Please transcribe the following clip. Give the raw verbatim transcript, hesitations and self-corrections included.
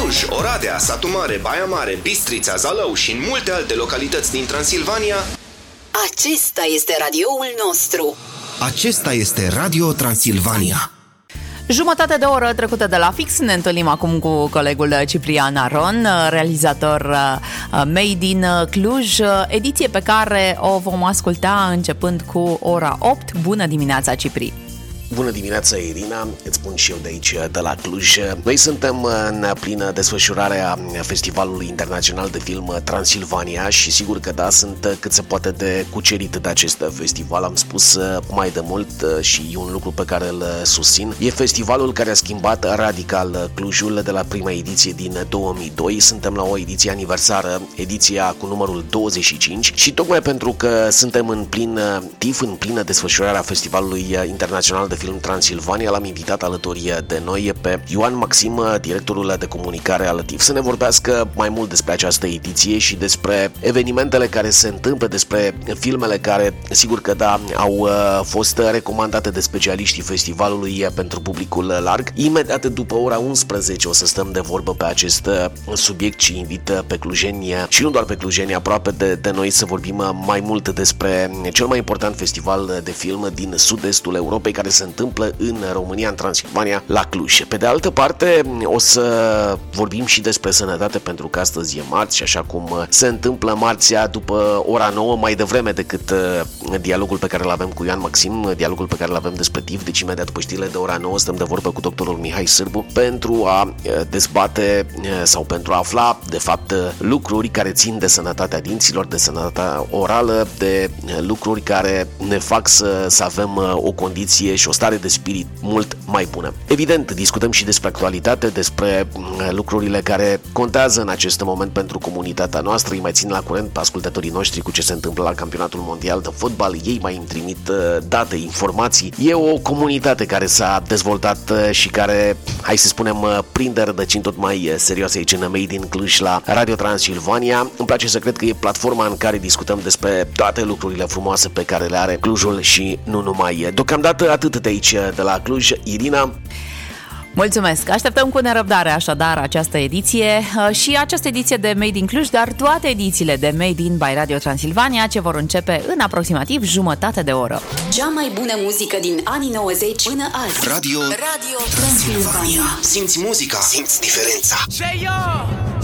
Cluj, Oradea, Satu Mare, Baia Mare, Bistrița, Zalău și în multe alte localități din Transilvania. Acesta este radioul nostru. Acesta este Radio Transilvania. Jumătate de oră trecută de la fix, ne întâlnim acum cu colegul Ciprian Aron, realizator Made in Cluj, ediție pe care o vom asculta începând cu ora opt. Bună dimineața, Cipri! Bună dimineața, Irina, îți spun și eu de aici, de la Cluj. Noi suntem în plină desfășurare a Festivalului Internațional de Film Transilvania și sigur că da, sunt cât se poate de cucerit de acest festival. Am spus mai de mult și e un lucru pe care îl susțin. E festivalul care a schimbat radical Clujul de la prima ediție din două mii doi. Suntem la o ediție aniversară, ediția cu numărul douăzeci și cinci și tocmai pentru că suntem în plin tif, în plină desfășurare a Festivalului Internațional de Film Transilvania, l-am invitat alături de noi pe Ioan Maxim, directorul de comunicare al T I F, să ne vorbească mai mult despre această ediție și despre evenimentele care se întâmplă, despre filmele care, sigur că da, au fost recomandate de specialiștii festivalului pentru publicul larg. Imediat după ora unsprezece o să stăm de vorbă pe acest subiect și invit pe clujeni și nu doar pe clujeni, aproape de, de noi, să vorbim mai mult despre cel mai important festival de film din sud-estul Europei care se întâmplă în România, în Transilvania, la Cluj. Pe de altă parte, o să vorbim și despre sănătate, pentru că astăzi e marți și așa cum se întâmplă marțea după ora nouă, mai devreme decât dialogul pe care îl avem cu Ioan Maxim, dialogul pe care îl avem despre T I F, deci imediat după știrile de ora nouă stăm de vorbă cu doctorul Mihai Sârbu pentru a dezbate sau pentru a afla, de fapt, lucruri care țin de sănătatea dinților, de sănătatea orală, de lucruri care ne fac să, să avem o condiție și o stare de spirit mult mai bună. Evident, discutăm și despre actualitate, despre lucrurile care contează în acest moment pentru comunitatea noastră. Îi mai țin la curent pe ascultătorii noștri cu ce se întâmplă la campionatul mondial de fotbal. Ei mai îmi trimit date, informații. E o comunitate care s-a dezvoltat și care, hai să spunem, prinde rădăcini tot mai serioase aici în Made in Cluj la Radio Transilvania. Îmi place să cred că e platforma în care discutăm despre toate lucrurile frumoase pe care le are Clujul și nu numai. Deocamdată atât de aici, de la Cluj. Irina? Mulțumesc! Așteptăm cu nerăbdare așadar această ediție și această ediție de Made in Cluj, dar toate edițiile de Made in by Radio Transilvania, ce vor începe în aproximativ jumătate de oră. Cea mai bună muzică din anii nouăzeci până azi. Radio, Radio Transilvania. Simți muzica, simți diferența.